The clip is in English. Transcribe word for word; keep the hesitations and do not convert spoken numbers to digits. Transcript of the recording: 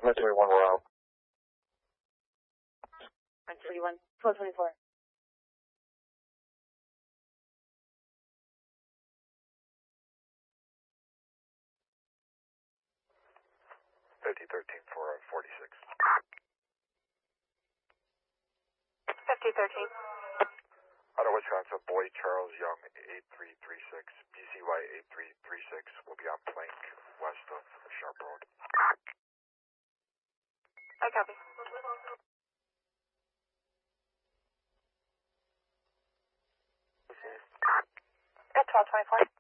three one, we're out. nine thirty-one, twelve twenty-four. fifty thirteen for forty-six. fifty thirteen. Out of Wisconsin, Boyd Charles Young, eight three three six, B C Y eight three three six, will be on Plank, west of Sharp Road. I copy. At twelve twenty-four.